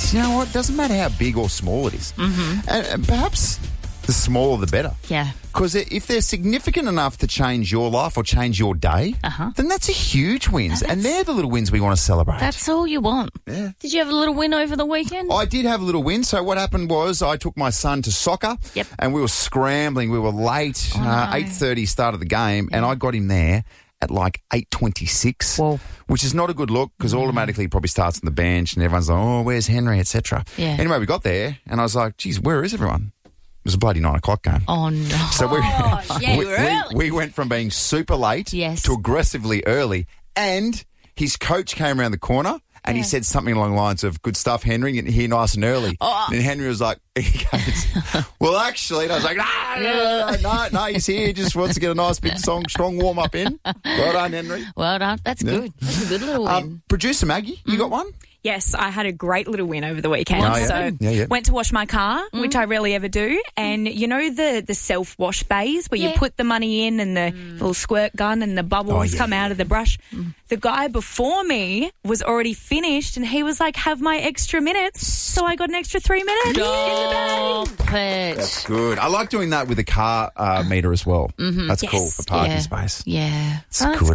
It's, you know what, doesn't matter how big or small it is. Mm-hmm. And perhaps the smaller the better. Yeah. Because if they're significant enough to change your life or change your day, then that's a huge win. And they're the little wins we want to celebrate. That's all you want. Yeah. Did you have a little win over the weekend? I did have a little win. So what happened was I took my son to soccer and we were scrambling. We were late. 8:30 started the game and I got him there at like 8:26, which is not a good look because automatically he probably starts on the bench and everyone's like, oh, where's Henry, etc. Yeah. Anyway, we got there and I was like, geez, where is everyone? It was a bloody 9 o'clock game. Oh, no. So early. we went from being super late to aggressively early. And his coach came around the corner and he said something along the lines of, good stuff, Henry, get here nice and early. And then Henry was like, he goes, well, actually, and I was like, no, he's here. He just wants to get a nice big strong warm-up in. Well done, Henry. Well done. That's good. That's a good little win. Producer Maggie, you got one? Yes, I had a great little win over the weekend. Went to wash my car, which I rarely ever do. And you know the self-wash bays where you put the money in and the little squirt gun and the bubbles come out of the brush? The guy before me was already finished and he was like, have my extra minutes. So I got an extra 3 minutes in the bag. That's good. I like doing that with the car meter as well. That's cool for parking space. Yeah. It's good.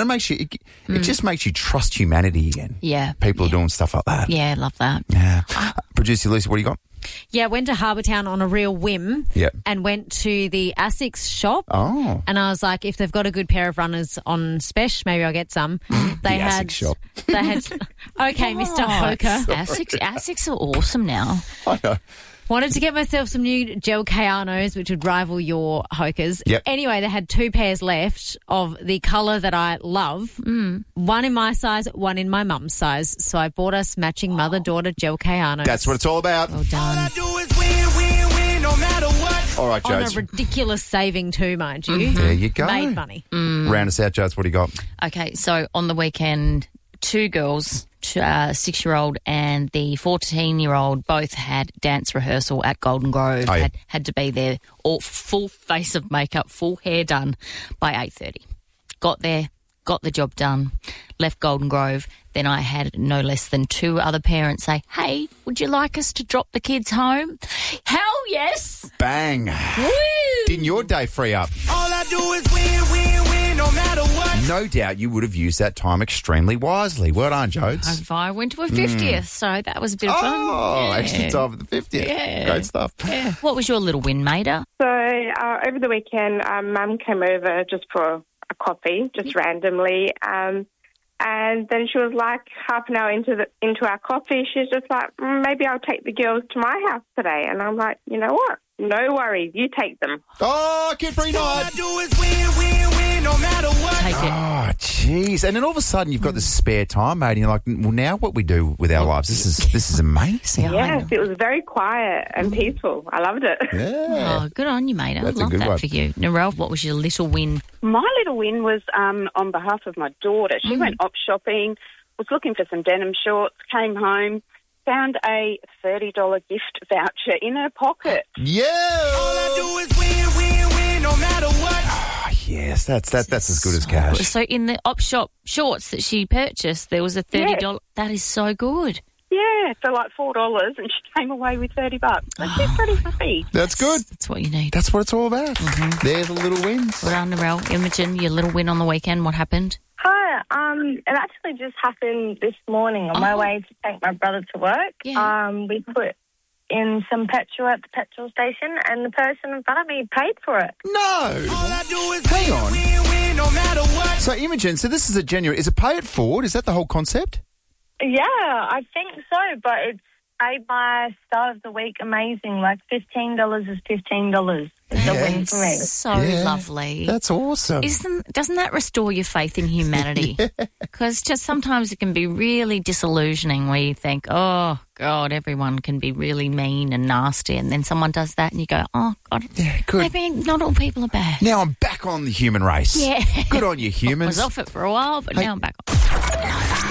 It just makes you trust humanity again. Yeah. People are doing stuff like that. Yeah, love that. Yeah. Producer Lucy, what do you got? Yeah, I went to Harbour Town on a real whim and went to the ASICS shop. Oh. And I was like, if they've got a good pair of runners on special, maybe I'll get some. They had ASICS shop. They had okay, Mr. Hoker. ASICS are awesome now. I know. Wanted to get myself some new gel Kayanos, which would rival your Hokers. Yep. Anyway, they had 2 pairs left of the colour that I love. One in my size, one in my mum's size. So I bought us matching mother-daughter gel Kayanos. That's what it's all about. Well done. All I do is win, no matter what. All right, On Jodes. a ridiculous saving too, mind you. There you go. Made money. Round us out, Jodes. What do you got? Okay, so on the weekend, 2 girls, 6-year-old and the 14-year-old, both had dance rehearsal at Golden Grove. Had to be there, all full face of makeup, full hair done by 8:30. Got there, got the job done, left Golden Grove. Then I had no less than 2 other parents say, hey, would you like us to drop the kids home? Hell yes! Bang. Woo! Didn't your day free up? All I do is win, no matter what. No doubt you would have used that time extremely wisely. Well done, Jodes. I went to a 50th, so that was a bit of fun. Oh, extra time for the 50th. Yeah. Great stuff. Yeah. What was your little win, Maida? So over the weekend, Mum came over just for a coffee, just randomly. And then she was like half an hour into our coffee, she's just like, maybe I'll take the girls to my house today. And I'm like, you know what? No worries. You take them. Oh, kid-free night. All I do is win, no matter what. Take it. Oh, jeez. And then all of a sudden you've got this spare time, mate, and you're like, well, now what we do with our lives, this is amazing. Yes, it was very quiet and peaceful. I loved it. Yeah. Oh, good on you, Maida. That's a Love good that one. for you. Narelle, what was your little win? My little win was on behalf of my daughter. She went op shopping, was looking for some denim shorts, came home, found a $30 gift voucher in her pocket. Yeah. All I do is win, no matter what. Oh, yes, that's as good as cash. So in the op shop shorts that she purchased, there was a $30. Yes. That is so good. Yeah, for like $4, and she came away with $30. She's pretty happy. That's good. That's what you need. That's what it's all about. They're the little wins. Well done, Narelle. Imogen, your little win on the weekend, what happened? Hi, it actually just happened this morning on my way to take my brother to work. Yeah. We put in some petrol at the petrol station and the person in front of me paid for it. No. All I do is Hang on. win, no matter what. So, Imogen, so this is a genuine... Is it pay it forward? Is that the whole concept? Yeah, I think so, but it's made my start of the week amazing. Like $15 is $15. It's a win for me. So lovely. That's awesome. Doesn't that restore your faith in humanity? Because just sometimes it can be really disillusioning where you think, oh, God, everyone can be really mean and nasty, and then someone does that and you go, oh, God, good. maybe not all people are bad. Now I'm back on the human race. Yeah. Good on you, I humans. was off it for a while, but now I'm back on.